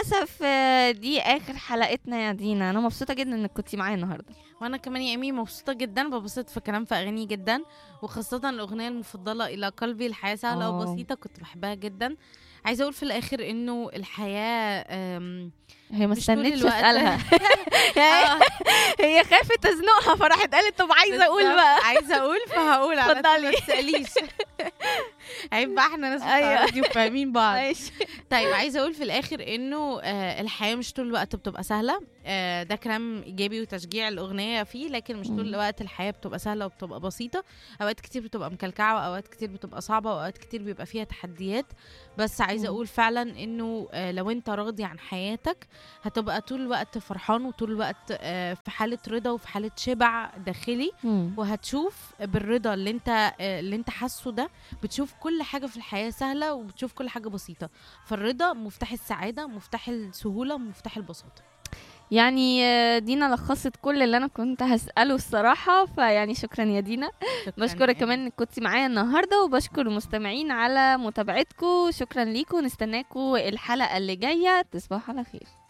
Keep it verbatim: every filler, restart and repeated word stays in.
وللاسف آه، دي اخر حلقتنا يا دينا. انا مبسوطه جدا انك كنتي معايا النهارده. وانا كمان يا امي مبسوطه جدا، ببسط في كلام في اغاني جدا، وخاصه الاغنيه المفضله الى قلبي الحياه سهله اه وبسيطه كنت بحبها جدا. عايزه اقول في الاخر انه الحياه أم، هي ما مش طول استنتش الوقت. اسالها. يعني آه، هي خافت تزنقها فراحت قالت طب عايزه اقول بالظبط. بقى. عايزه اقول فهقول على طول، اتفضلي. ما تساليش. عيب بقى، احنا ناس بتاع ايوه راديو فاهمين بعض. ماشي. طيب عايزه اقول في الاخر انه آه الحياه مش طول الوقت بتبقى سهله. آه ده كلام ايجابي وتشجيع الاغنيه فيه، لكن مش طول مم. الوقت الحياه بتبقى سهله وبتبقى بسيطه. اوقات كتير بتبقى مكلكعه، واوقات كتير بتبقى صعبه، واوقات كتير بيبقى فيها تحديات. بس عايزه مم. اقول فعلا انه آه لو انت راضي عن حياتك هتبقى طول الوقت فرحان، وطول الوقت آه في حاله رضا وفي حاله شبع داخلي. مم. وهتشوف بالرضا اللي انت آه، اللي انت حاسه ده، بتشوف كل حاجه في الحياه سهله، وبتشوف كل حاجه بسيطه. فالرضا مفتاح السعاده، مفتاح السهوله، مفتاح البساطه. يعني آه، دينا لخصت كل اللي انا كنت هسأله الصراحة. فيعني شكرا يا دينا. شكرا بشكرك يا كمان إيمي. انك كنتي معايا النهاردة، وبشكر المستمعين على متابعتكم. شكرا ليكم، نستناكم الحلقة اللي جاية. تصبحوا على خير.